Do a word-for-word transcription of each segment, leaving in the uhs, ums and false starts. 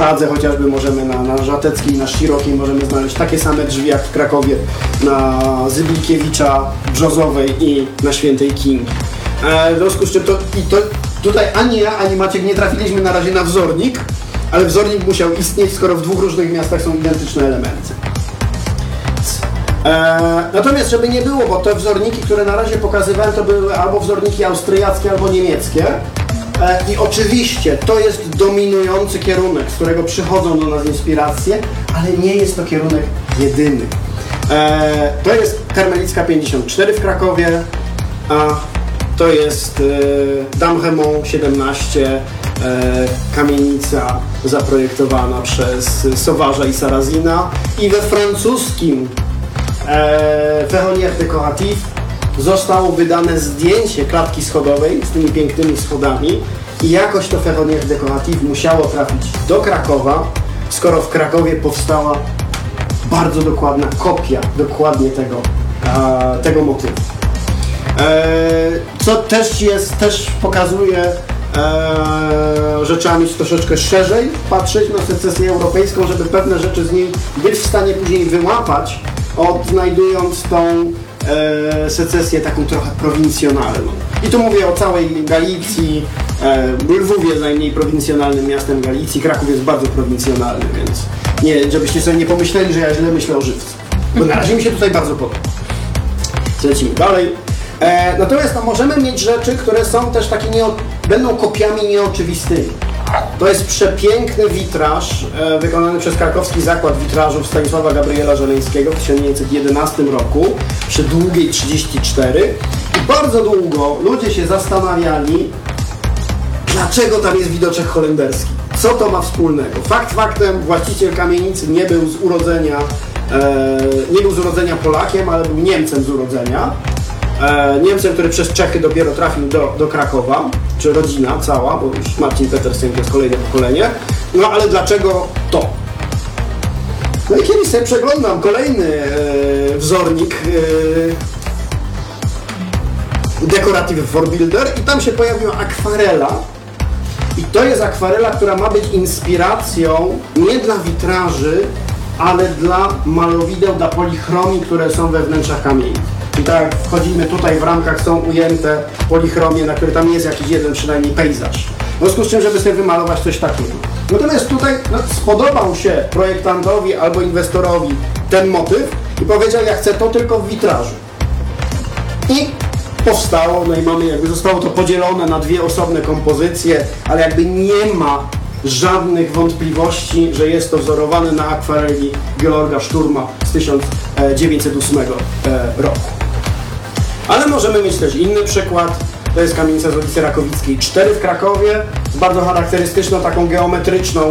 Pradze chociażby możemy na, na Żateckiej, na Szerokiej możemy znaleźć takie same drzwi jak w Krakowie na Zybilkiewicza, Brzozowej i na Świętej Kingi. E, w związku z czym to, i to tutaj ani ja, ani Maciek nie trafiliśmy na razie na wzornik, ale wzornik musiał istnieć, skoro w dwóch różnych miastach są identyczne elementy. E, natomiast żeby nie było, bo te wzorniki, które na razie pokazywałem, to były albo wzorniki austriackie, albo niemieckie. E, I oczywiście to jest dominujący kierunek, z którego przychodzą do nas inspiracje, ale nie jest to kierunek jedyny. E, to jest Karmelicka pięćdziesiąt cztery w Krakowie, a to jest e, Damremont siedemnaście, e, kamienica zaprojektowana przez Sauvage'a i Sarrazina, i we francuskim e, Ferronnières Décoratives zostało wydane zdjęcie klatki schodowej z tymi pięknymi schodami i jakoś to Ferronnières Décoratives musiało trafić do Krakowa, skoro w Krakowie powstała bardzo dokładna kopia dokładnie tego, e, tego motywu. Co też jest, też pokazuje e, rzeczami troszeczkę szerzej patrzeć na secesję europejską, żeby pewne rzeczy z niej być w stanie później wyłapać, odnajdując tą e, secesję taką trochę prowincjonalną. I tu mówię o całej Galicji. e, Lwów jest najmniej prowincjonalnym miastem Galicji, Kraków jest bardzo prowincjonalny, więc nie, żebyście sobie nie pomyśleli, że ja źle myślę o Żywcu, bo na razie mi się tutaj bardzo podoba. Lecimy dalej. E, natomiast no, możemy mieć rzeczy, które są też takie, nie, będą kopiami nieoczywistymi. To jest przepiękny witraż e, wykonany przez krakowski zakład witrażów Stanisława Gabriela Żeleńskiego w tysiąc dziewięćset jedenastym roku przy Długiej trzydzieści cztery i bardzo długo ludzie się zastanawiali, dlaczego tam jest widoczek holenderski. Co to ma wspólnego? Fakt faktem, właściciel kamienicy nie był z urodzenia, e, nie był z urodzenia Polakiem, ale był Niemcem z urodzenia. Niemcem, który przez Czechy dopiero trafił do, do Krakowa, czy rodzina cała, bo już Marcin Petersen to jest kolejne pokolenie. No ale dlaczego to? No i kiedyś sobie przeglądam kolejny e, wzornik e, Decorative Vorbilder i tam się pojawiła akwarela. I to jest akwarela, która ma być inspiracją nie dla witraży, ale dla malowideł, dla polichromii, które są we wnętrzach kamieni. I tak wchodzimy tutaj, w ramkach są ujęte polichromie, na które tam jest jakiś jeden przynajmniej pejzaż. W związku z czym, żeby sobie wymalować coś takiego. Natomiast tutaj no, spodobał się projektantowi albo inwestorowi ten motyw i powiedział, ja chcę to tylko w witrażu. I powstało, no i mamy jakby, zostało to podzielone na dwie osobne kompozycje, ale jakby nie ma żadnych wątpliwości, że jest to wzorowane na akwareli Georga Szturma z tysiąc dziewięćset ósmego roku. Ale możemy mieć też inny przykład. To jest kamienica z ulicy Rakowickiej cztery w Krakowie z bardzo charakterystyczną, taką geometryczną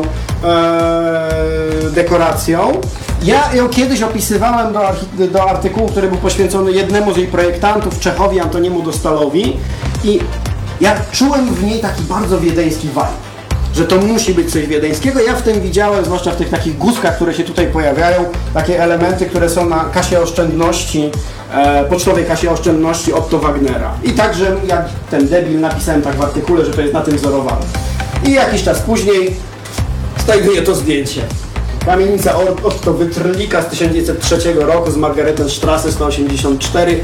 e, dekoracją. Ja ją kiedyś opisywałem do, do artykułu, który był poświęcony jednemu z jej projektantów, Czechowi Antoniemu Dostalowi, i ja czułem w niej taki bardzo wiedeński vibe, że to musi być coś wiedeńskiego. Ja w tym widziałem, zwłaszcza w tych takich guzkach, które się tutaj pojawiają, takie elementy, które są na kasie oszczędności, e, pocztowej kasie oszczędności Otto Wagnera. I także jak ten debil napisałem tak w artykule, że to jest na tym wzorowane. I jakiś czas później znajduje to zdjęcie. Kamienica Otto Wytrlika z tysiąc dziewięćset trzeciego roku z Margaretenstrasse sto osiemdziesiąt cztery.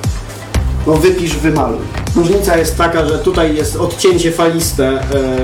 No wypisz, wymaluj. Różnica jest taka, że tutaj jest odcięcie faliste e,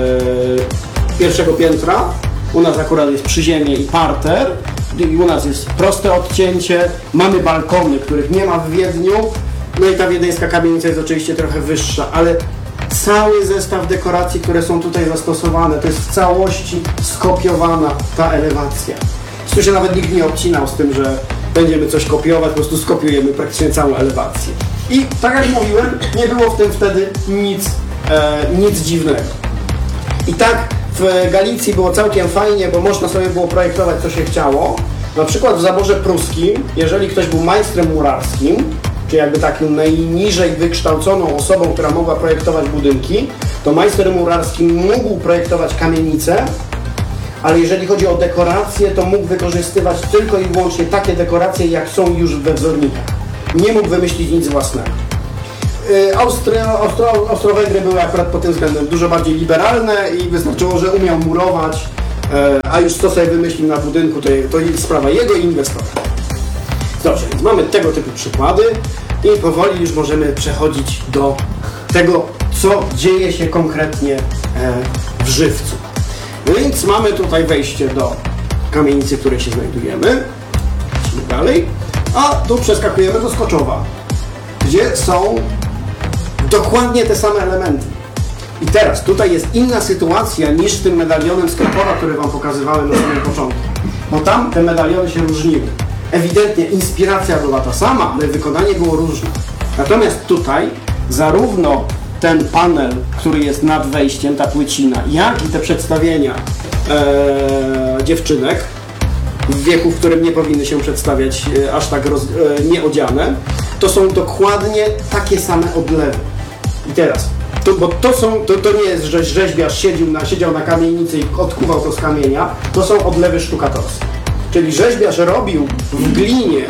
pierwszego piętra. U nas akurat jest przyziemie i parter. I u nas jest proste odcięcie. Mamy balkony, których nie ma w Wiedniu. No i ta wiedeńska kamienica jest oczywiście trochę wyższa, ale cały zestaw dekoracji, które są tutaj zastosowane, to jest w całości skopiowana ta elewacja. Tu się nawet nikt nie obcinał z tym, że będziemy coś kopiować, po prostu skopiujemy praktycznie całą elewację. I tak jak mówiłem, nie było w tym wtedy nic, e, nic dziwnego. I tak w Galicji było całkiem fajnie, bo można sobie było projektować, co się chciało. Na przykład w zaborze pruskim, jeżeli ktoś był majstrem murarskim, czy jakby taką najniżej wykształconą osobą, która mogła projektować budynki, to majster murarski mógł projektować kamienice, ale jeżeli chodzi o dekoracje, to mógł wykorzystywać tylko i wyłącznie takie dekoracje, jak są już we wzornikach. Nie mógł wymyślić nic własnego. Austria, Austro, Austro-Węgry były akurat pod tym względem dużo bardziej liberalne i wystarczyło, że umiał murować e, a już co sobie wymyślił na budynku, to, to jest sprawa jego i inwestora. Dobrze, więc mamy tego typu przykłady i powoli już możemy przechodzić do tego, co dzieje się konkretnie e, w żywcu. No więc mamy tutaj wejście do kamienicy, w której się znajdujemy. Idźmy dalej. A tu przeskakujemy do Skoczowa, gdzie są dokładnie te same elementy. I teraz tutaj jest inna sytuacja niż z tym medalionem z Krapora, który Wam pokazywałem na samym początku. Bo tam te medaliony się różniły. Ewidentnie inspiracja była ta sama, ale wykonanie było różne. Natomiast tutaj zarówno ten panel, który jest nad wejściem, ta płycina, jak i te przedstawienia ee, dziewczynek w wieku, w którym nie powinny się przedstawiać e, aż tak roz, e, nieodziane, to są dokładnie takie same odlewy. I teraz, to, bo to, są, to, to nie jest, że rzeźbiarz siedział na, siedział na kamienicy i odkuwał to z kamienia, to są odlewy sztukatorskie. Czyli rzeźbiarz robił w glinie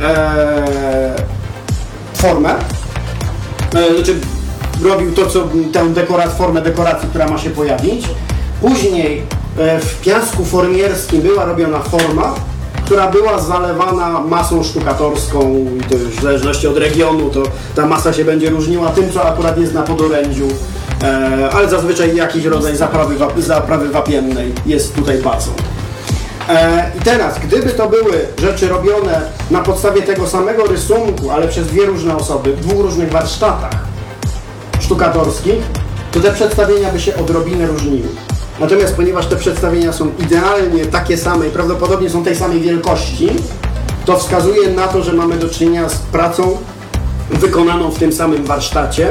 e, formę, e, znaczy robił to, co tę dekorat, formę dekoracji, która ma się pojawić. Później e, w piasku formierskim była robiona forma, która była zalewana masą sztukatorską i to już w zależności od regionu, to ta masa się będzie różniła tym, co akurat jest na podorędziu, e, ale zazwyczaj jakiś rodzaj zaprawy, zaprawy wapiennej jest tutaj bazą. E, I teraz, gdyby to były rzeczy robione na podstawie tego samego rysunku, ale przez dwie różne osoby, w dwóch różnych warsztatach sztukatorskich, to te przedstawienia by się odrobinę różniły. Natomiast ponieważ te przedstawienia są idealnie takie same i prawdopodobnie są tej samej wielkości, to wskazuje na to, że mamy do czynienia z pracą wykonaną w tym samym warsztacie.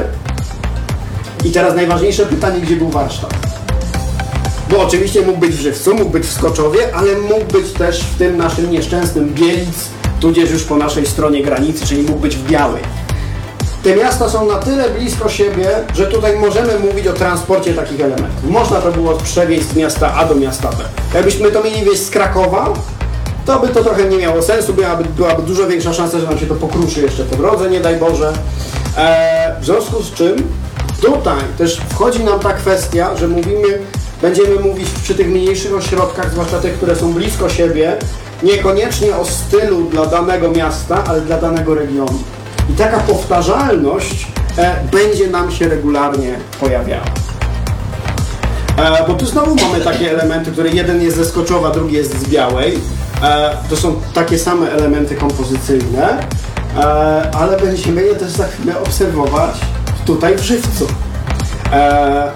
I teraz najważniejsze pytanie, gdzie był warsztat? Bo oczywiście mógł być w Żywcu, mógł być w Skoczowie, ale mógł być też w tym naszym nieszczęsnym Bielic, tudzież już po naszej stronie granicy, czyli mógł być w Białej. Te miasta są na tyle blisko siebie, że tutaj możemy mówić o transporcie takich elementów. Można to było przewieźć z miasta A do miasta B. Jakbyśmy to mieli wieźć z Krakowa, to by to trochę nie miało sensu, byłaby, byłaby dużo większa szansa, że nam się to pokruszy jeszcze po drodze, nie daj Boże. Eee, w związku z czym tutaj też wchodzi nam ta kwestia, że mówimy, będziemy mówić przy tych mniejszych ośrodkach, zwłaszcza tych, które są blisko siebie, niekoniecznie o stylu dla danego miasta, ale dla danego regionu. I taka powtarzalność e, będzie nam się regularnie pojawiała. E, bo tu znowu mamy takie elementy, które jeden jest ze Skoczowa, drugi jest z Białej. E, to są takie same elementy kompozycyjne, e, ale będziemy je też za chwilę obserwować tutaj w Żywcu. E,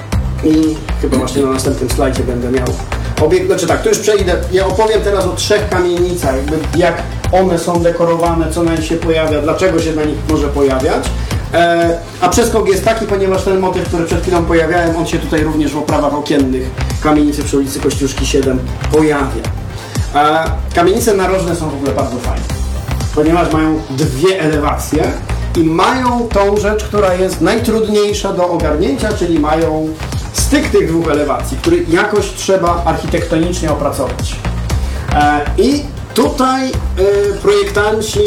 I chyba właśnie na następnym slajdzie będę miał obiekt, znaczy tak, to już przejdę, ja opowiem teraz o trzech kamienicach, jakby jak one są dekorowane, co na nich się pojawia, dlaczego się na nich może pojawiać. E, a przeskok jest taki, ponieważ ten motyw, który przed chwilą pojawiałem, on się tutaj również w oprawach okiennych kamienicy przy ulicy Kościuszki siedem pojawia. E, kamienice narożne są w ogóle bardzo fajne, ponieważ mają dwie elewacje i mają tą rzecz, która jest najtrudniejsza do ogarnięcia, czyli mają styk tych dwóch elewacji, który jakoś trzeba architektonicznie opracować. E, I tutaj y, projektanci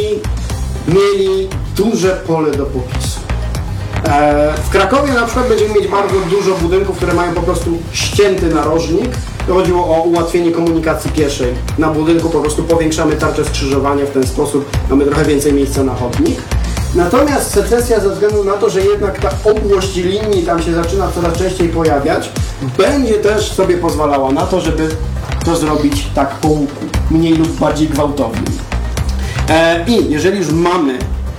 mieli duże pole do popisu. E, w Krakowie na przykład będziemy mieć bardzo dużo budynków, które mają po prostu ścięty narożnik. To chodziło o ułatwienie komunikacji pieszej. Na budynku po prostu powiększamy tarczę skrzyżowania w ten sposób, mamy trochę więcej miejsca na chodnik. Natomiast secesja ze względu na to, że jednak ta obłość linii tam się zaczyna coraz częściej pojawiać, będzie też sobie pozwalała na to, żeby to zrobić tak po łuku, mniej lub bardziej gwałtownym. E, I jeżeli już mamy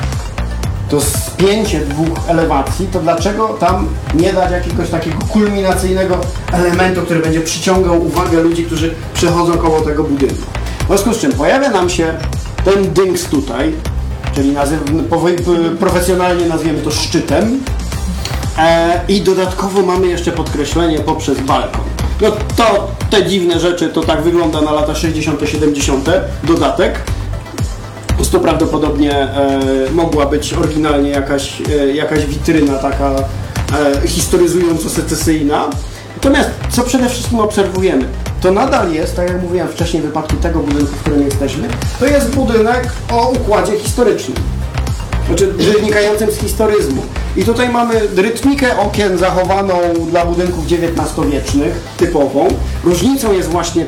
to spięcie dwóch elewacji, to dlaczego tam nie dać jakiegoś takiego kulminacyjnego elementu, który będzie przyciągał uwagę ludzi, którzy przechodzą koło tego budynku. W związku z czym pojawia nam się ten dynks tutaj, czyli nazyw, profesjonalnie nazwiemy to szczytem, e, i dodatkowo mamy jeszcze podkreślenie poprzez balkon. No to te dziwne rzeczy, to tak wygląda na lata sześćdziesiąte siedemdziesiąte dodatek. To prawdopodobnie e, mogła być oryginalnie jakaś, e, jakaś witryna taka e, historyzująco-secesyjna. Natomiast co przede wszystkim obserwujemy, to nadal jest, tak jak mówiłem wcześniej w wypadku tego budynku, w którym jesteśmy, to jest budynek o układzie historycznym. znaczy wynikającym z historyzmu. I tutaj mamy rytmikę okien zachowaną dla budynków dziewiętnastowiecznych, typową. Różnicą jest właśnie